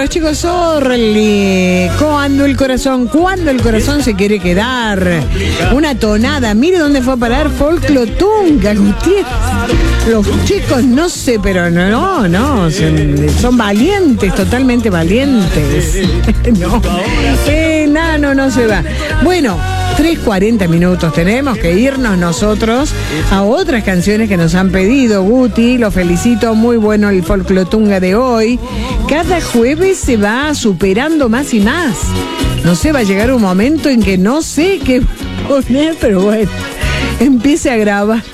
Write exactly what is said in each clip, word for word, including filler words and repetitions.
los chicos Orly. Cuando el corazón, cuando el corazón se quiere quedar. Una tonada. Mire dónde fue a parar Folclotunga, Gutiérrez. Los chicos no sé, pero no, no, no. Son, son valientes, totalmente valientes. No. Eh, no, no, no se va. Bueno. tres cuarenta minutos, tenemos que irnos nosotros a otras canciones que nos han pedido. Guti, lo felicito, muy bueno el Folclotunga de hoy. Cada jueves se va superando más y más. No sé, va a llegar un momento en que no sé qué poner, pero bueno, empiece a grabar.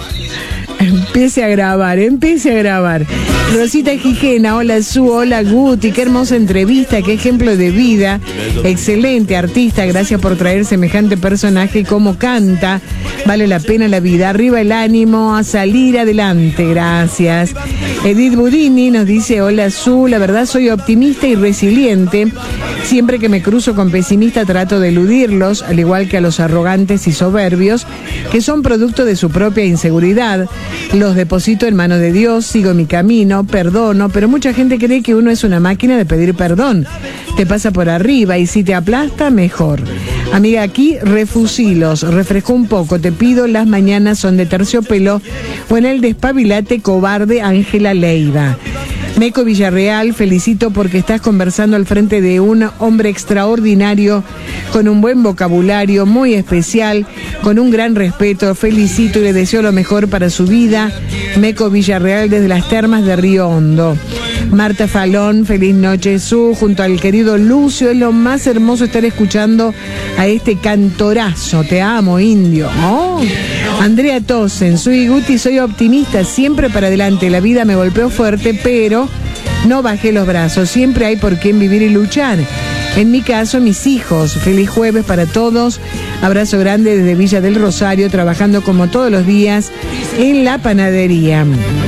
Empiece a grabar, empiece a grabar. Rosita Gijena, hola Su, hola Guti, qué hermosa entrevista, qué ejemplo de vida, excelente artista, gracias por traer semejante personaje como canta, vale la pena la vida, arriba el ánimo, a salir adelante, gracias. Edith Budini nos dice, hola Su, la verdad soy optimista y resiliente, siempre que me cruzo con pesimistas trato de eludirlos, al igual que a los arrogantes y soberbios, que son producto de su propia inseguridad, los deposito en manos de Dios, sigo mi camino, perdono, pero mucha gente cree que uno es una máquina de pedir perdón. Te pasa por arriba y si te aplasta, mejor. Amiga, aquí refusilos, refrescó un poco, te pido, las mañanas son de terciopelo, o en el despabilate cobarde Ángela Leiva. Meco Villarreal, felicito porque estás conversando al frente de un hombre extraordinario, con un buen vocabulario, muy especial, con un gran respeto, felicito y le deseo lo mejor para su vida. Meco Villarreal desde las termas de Río Hondo. Marta Falón, feliz noche, Su, junto al querido Lucio, es lo más hermoso estar escuchando a este cantorazo, te amo, indio. Oh. Andrea Tosen, soy Guti, soy optimista, siempre para adelante, la vida me golpeó fuerte, pero no bajé los brazos, siempre hay por quién vivir y luchar. En mi caso, mis hijos, feliz jueves para todos, abrazo grande desde Villa del Rosario, trabajando como todos los días en la panadería.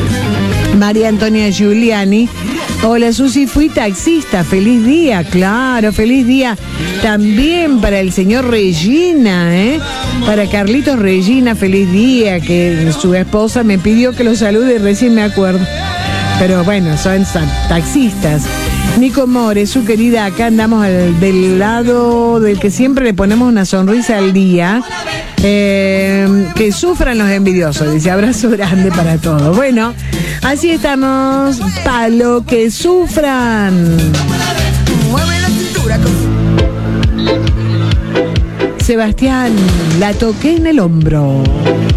María Antonia Giuliani, hola Susi, fui taxista, feliz día, claro, feliz día también para el señor Regina, ¿eh? Para Carlitos Regina, feliz día, que su esposa me pidió que lo salude y recién me acuerdo. Pero bueno, son taxistas. Nico More, su querida, acá andamos al, del lado del que siempre le ponemos una sonrisa al día. Eh, que sufran los envidiosos, dice, abrazo grande para todos. Bueno, así estamos, palo, que sufran. Mueve la cintura con... Sebastián, la toqué en el hombro.